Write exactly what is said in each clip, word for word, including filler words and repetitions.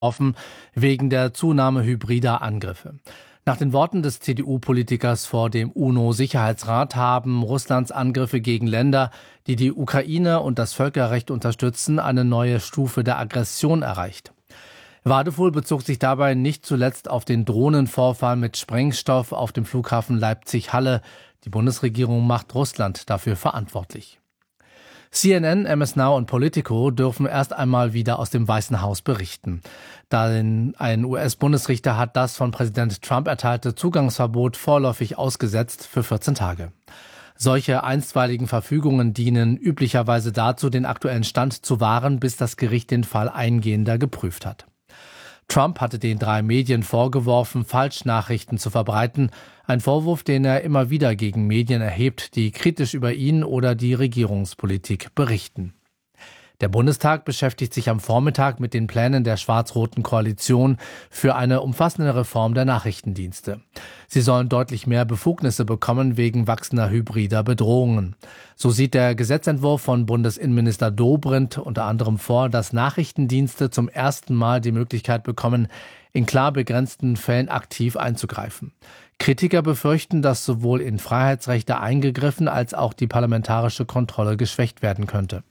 offen wegen der Zunahme hybrider Angriffe. Nach den Worten des C D U-Politikers vor dem UNO-Sicherheitsrat haben Russlands Angriffe gegen Länder, die die Ukraine und das Völkerrecht unterstützen, eine neue Stufe der Aggression erreicht. Wadefuhl bezog sich dabei nicht zuletzt auf den Drohnenvorfall mit Sprengstoff auf dem Flughafen Leipzig-Halle. Die Bundesregierung macht Russland dafür verantwortlich. C N N, M S Now und Politico dürfen erst einmal wieder aus dem Weißen Haus berichten. Denn ein U S-Bundesrichter hat das von Präsident Trump erteilte Zugangsverbot vorläufig ausgesetzt für vierzehn Tage. Solche einstweiligen Verfügungen dienen üblicherweise dazu, den aktuellen Stand zu wahren, bis das Gericht den Fall eingehender geprüft hat. Trump hatte den drei Medien vorgeworfen, Falschnachrichten zu verbreiten. Ein Vorwurf, den er immer wieder gegen Medien erhebt, die kritisch über ihn oder die Regierungspolitik berichten. Der Bundestag beschäftigt sich am Vormittag mit den Plänen der schwarz-roten Koalition für eine umfassende Reform der Nachrichtendienste. Sie sollen deutlich mehr Befugnisse bekommen wegen wachsender hybrider Bedrohungen. So sieht der Gesetzentwurf von Bundesinnenminister Dobrindt unter anderem vor, dass Nachrichtendienste zum ersten Mal die Möglichkeit bekommen, in klar begrenzten Fällen aktiv einzugreifen. Kritiker befürchten, dass sowohl in Freiheitsrechte eingegriffen als auch die parlamentarische Kontrolle geschwächt werden könnte.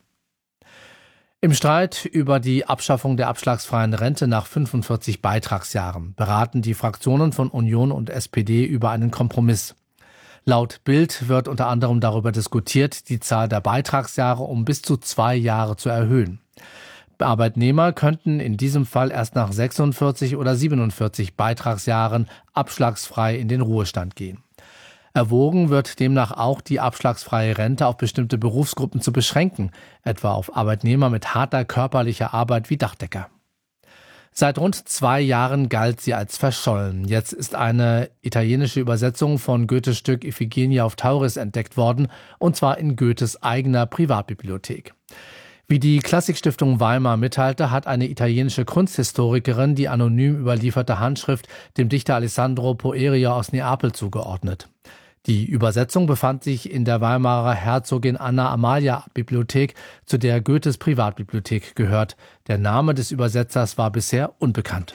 Im Streit über die Abschaffung der abschlagsfreien Rente nach fünfundvierzig Beitragsjahren beraten die Fraktionen von Union und S P D über einen Kompromiss. Laut Bild wird unter anderem darüber diskutiert, die Zahl der Beitragsjahre um bis zu zwei Jahre zu erhöhen. Arbeitnehmer könnten in diesem Fall erst nach sechsundvierzig oder siebenundvierzig Beitragsjahren abschlagsfrei in den Ruhestand gehen. Erwogen wird demnach auch, die abschlagsfreie Rente auf bestimmte Berufsgruppen zu beschränken, etwa auf Arbeitnehmer mit harter körperlicher Arbeit wie Dachdecker. Seit rund zwei Jahren galt sie als verschollen. Jetzt ist eine italienische Übersetzung von Goethes Stück Iphigenie auf Tauris entdeckt worden, und zwar in Goethes eigener Privatbibliothek. Wie die Klassikstiftung Weimar mitteilte, hat eine italienische Kunsthistorikerin die anonym überlieferte Handschrift dem Dichter Alessandro Poerio aus Neapel zugeordnet. Die Übersetzung befand sich in der Weimarer Herzogin Anna Amalia Bibliothek, zu der Goethes Privatbibliothek gehört. Der Name des Übersetzers war bisher unbekannt.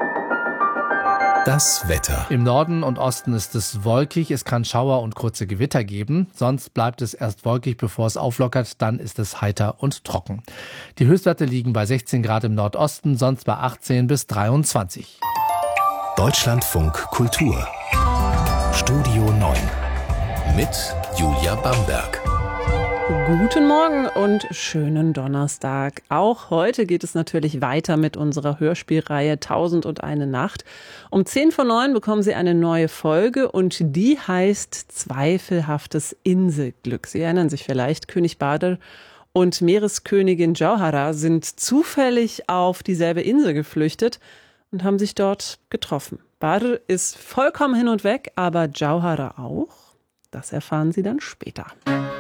Das Wetter. Im Norden und Osten ist es wolkig, es kann Schauer und kurze Gewitter geben. Sonst bleibt es erst wolkig, bevor es auflockert, dann ist es heiter und trocken. Die Höchstwerte liegen bei sechzehn Grad im Nordosten, sonst bei achtzehn bis dreiundzwanzig. Deutschlandfunk Kultur. Studio neun mit Julia Bamberg. Guten Morgen und schönen Donnerstag. Auch heute geht es natürlich weiter mit unserer Hörspielreihe Tausend und eine Nacht. Um zehn vor neun bekommen Sie eine neue Folge und die heißt Zweifelhaftes Inselglück. Sie erinnern sich vielleicht, König Badr und Meereskönigin Jauhara sind zufällig auf dieselbe Insel geflüchtet und haben sich dort getroffen. Badr ist vollkommen hin und weg, aber Jauhara auch. Das erfahren Sie dann später.